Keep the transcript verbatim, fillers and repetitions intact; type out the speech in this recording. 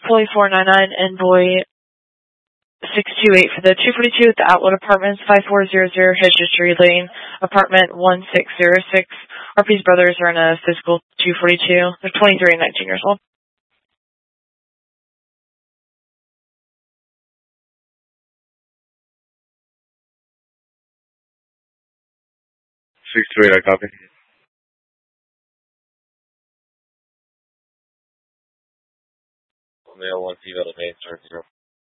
Pulley four nine nine, Envoy six two eight for the two forty-two at the Outlet Apartments, five four zero zero Hedges Lane, apartment one six zero six. R P's brothers are in a physical two forty-two. They're twenty-three and nineteen years old. six two eight, I copy. Male one female to main, start zero.